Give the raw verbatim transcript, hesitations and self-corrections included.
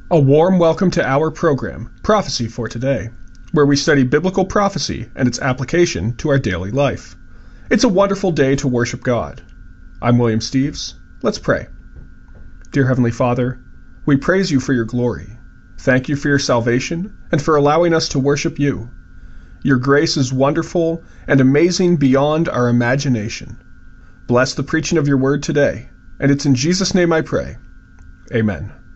A warm welcome to our program, Prophecy for Today, where we study biblical prophecy and its application to our daily life. It's a wonderful day to worship God. I'm William Steves. Let's pray. Dear Heavenly Father, we praise you for your glory. Thank you for your salvation and for allowing us to worship you. Your grace is wonderful and amazing beyond our imagination. Bless the preaching of your word today, and it's in Jesus' name I pray. Amen.